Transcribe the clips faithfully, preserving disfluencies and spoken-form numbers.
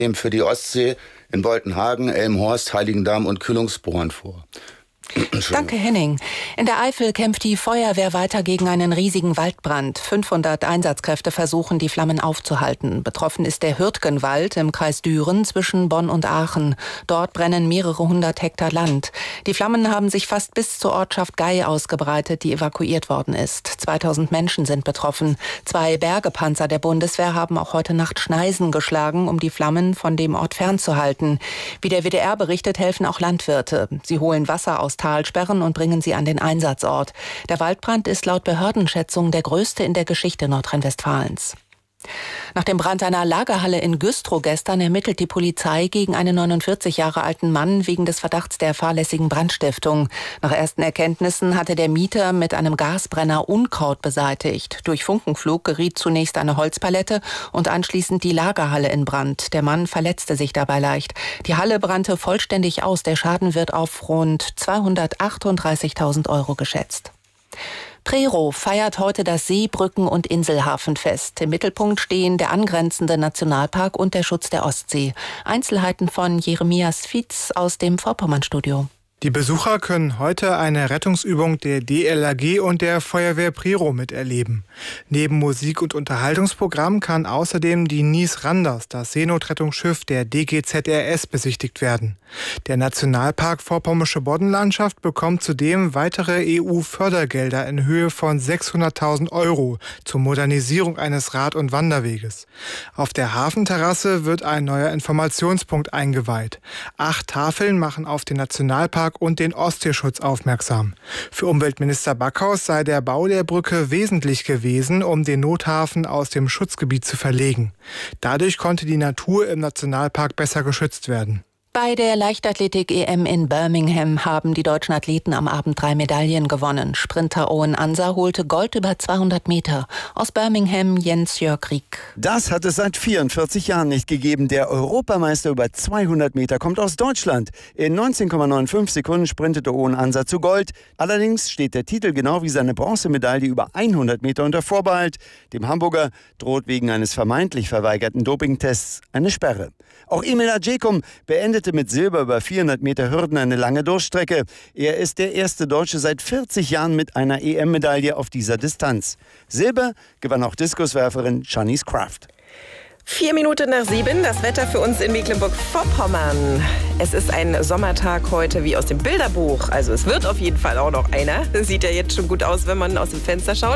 für die Ostsee in Boltenhagen, Elmhorst, Heiligendamm und Kühlungsborn vor. Danke, Henning. In der Eifel kämpft die Feuerwehr weiter gegen einen riesigen Waldbrand. fünfhundert Einsatzkräfte versuchen, die Flammen aufzuhalten. Betroffen ist der Hürtgenwald im Kreis Düren zwischen Bonn und Aachen. Dort brennen mehrere hundert Hektar Land. Die Flammen haben sich fast bis zur Ortschaft Gei ausgebreitet, die evakuiert worden ist. zweitausend Menschen sind betroffen. Zwei Bergepanzer der Bundeswehr haben auch heute Nacht Schneisen geschlagen, um die Flammen von dem Ort fernzuhalten. Wie der W D R berichtet, helfen auch Landwirte. Sie holen Wasser aus Talsperren und bringen sie an den Einsatzort. Der Waldbrand ist laut Behördenschätzung der größte in der Geschichte Nordrhein-Westfalens. Nach dem Brand einer Lagerhalle in Güstrow gestern ermittelt die Polizei gegen einen neunundvierzig Jahre alten Mann wegen des Verdachts der fahrlässigen Brandstiftung. Nach ersten Erkenntnissen hatte der Mieter mit einem Gasbrenner Unkraut beseitigt. Durch Funkenflug geriet zunächst eine Holzpalette und anschließend die Lagerhalle in Brand. Der Mann verletzte sich dabei leicht. Die Halle brannte vollständig aus. Der Schaden wird auf rund zweihundertachtunddreißigtausend Euro geschätzt. Prerow feiert heute das See-, Brücken- und Inselhafenfest. Im Mittelpunkt stehen der angrenzende Nationalpark und der Schutz der Ostsee. Einzelheiten von Jeremias Fietz aus dem Vorpommern-Studio. Die Besucher können heute eine Rettungsübung der D L R G und der Feuerwehr Prerow miterleben. Neben Musik- und Unterhaltungsprogramm kann außerdem die Nies Randers, das Seenotrettungsschiff der D G Z R S, besichtigt werden. Der Nationalpark Vorpommersche Boddenlandschaft bekommt zudem weitere E U-Fördergelder in Höhe von sechshunderttausend Euro zur Modernisierung eines Rad- und Wanderweges. Auf der Hafenterrasse wird ein neuer Informationspunkt eingeweiht. Acht Tafeln machen auf den Nationalpark und den Ostseeschutz aufmerksam. Für Umweltminister Backhaus sei der Bau der Brücke wesentlich gewesen, um den Nothafen aus dem Schutzgebiet zu verlegen. Dadurch konnte die Natur im Nationalpark besser geschützt werden. Bei der Leichtathletik-E M in Birmingham haben die deutschen Athleten am Abend drei Medaillen gewonnen. Sprinter Owen Ansa holte Gold über zweihundert Meter. Aus Birmingham Jens-Jörg Rieck. Das hat es seit vierundvierzig Jahren nicht gegeben. Der Europameister über zweihundert Meter kommt aus Deutschland. In neunzehn Komma fünfundneunzig Sekunden sprintete Owen Ansa zu Gold. Allerdings steht der Titel genau wie seine Bronzemedaille über hundert Meter unter Vorbehalt. Dem Hamburger droht wegen eines vermeintlich verweigerten Dopingtests eine Sperre. Auch Emil Adjekum beendete mit Silber über vierhundert Meter Hürden eine lange Durchstrecke. Er ist der erste Deutsche seit vierzig Jahren mit einer E M-Medaille auf dieser Distanz. Silber gewann auch Diskuswerferin Janice Kraft. Vier Minuten nach sieben, das Wetter für uns in Mecklenburg-Vorpommern. Es ist ein Sommertag heute wie aus dem Bilderbuch. Also es wird auf jeden Fall auch noch einer. Das sieht ja jetzt schon gut aus, wenn man aus dem Fenster schaut.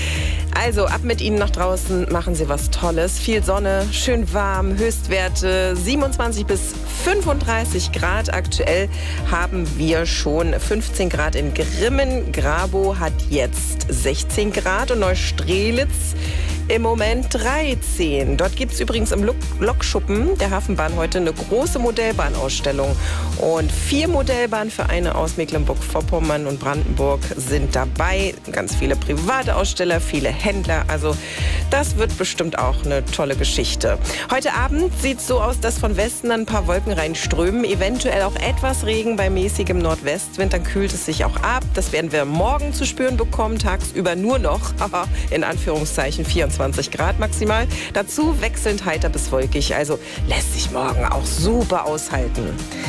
Also ab mit Ihnen nach draußen, machen Sie was Tolles. Viel Sonne, schön warm, Höchstwerte siebenundzwanzig bis fünfunddreißig Grad. Aktuell haben wir schon fünfzehn Grad in Grimmen. Grabow hat jetzt sechzehn Grad und Neustrelitz im Moment dreizehn. Dort gibt es übrigens im Lokschuppen der Hafenbahn heute eine große Modellbahnausstellung. Und vier Modellbahnvereine aus Mecklenburg-Vorpommern und Brandenburg sind dabei. Ganz viele private Aussteller, viele Händler. Also das wird bestimmt auch eine tolle Geschichte. Heute Abend sieht es so aus, dass von Westen ein paar Wolken reinströmen. Eventuell auch etwas Regen bei mäßigem Nordwestwind. Dann kühlt es sich auch ab. Das werden wir morgen zu spüren bekommen. Tagsüber nur noch, in Anführungszeichen, vierundzwanzig Grad maximal. Dazu wechselnd heiter bis wolkig. Also lässt sich morgen auch super aushalten.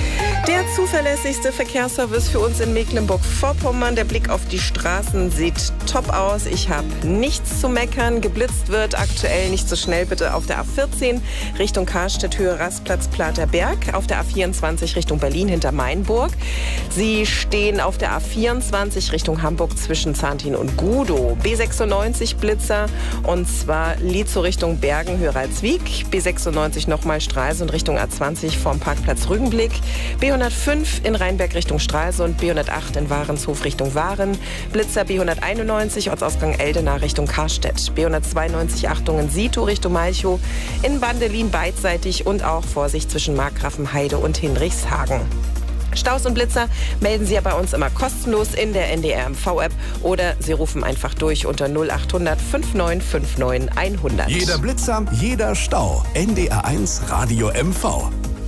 Der zuverlässigste Verkehrsservice für uns in Mecklenburg-Vorpommern. Der Blick auf die Straßen sieht top aus. Ich habe nichts zu meckern. Geblitzt wird aktuell nicht so schnell bitte auf der A vierzehn Richtung Karstedt, Höhe Rastplatz Platerberg. Auf der A vierundzwanzig Richtung Berlin hinter Mainburg. Sie stehen auf der A vierundzwanzig Richtung Hamburg zwischen Zahntin und Gudow. B sechsundneunzig Blitzer und zwar Lietzow Richtung Bergen, Höhe Ralswiek. B sechsundneunzig nochmal Stralsund Richtung A zwanzig vom Parkplatz Rügenblick. B hundertfünf in Rheinberg Richtung Stralsund, B hundertacht in Warenshof Richtung Waren, Blitzer B hunderteinundneunzig, Ortsausgang Eldena Richtung Karstedt, B hundertzweiundneunzig Achtung in Sito Richtung Malchow, in Bandelin beidseitig und auch Vorsicht zwischen Markgrafenheide und Hinrichshagen. Staus und Blitzer melden Sie ja bei uns immer kostenlos in der N D R M V-App oder Sie rufen einfach durch unter null achthundert neunundfünfzig neunundfünfzig hundert. Jeder Blitzer, jeder Stau. N D R eins Radio M V.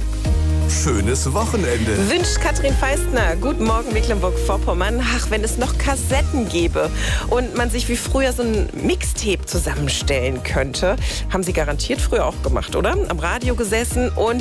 Schönes Wochenende. Wünscht Katrin Feistner. Guten Morgen Mecklenburg-Vorpommern. Ach, wenn es noch Kassetten gäbe und man sich wie früher so ein Mixtape zusammenstellen könnte. Haben Sie garantiert früher auch gemacht, oder? Am Radio gesessen und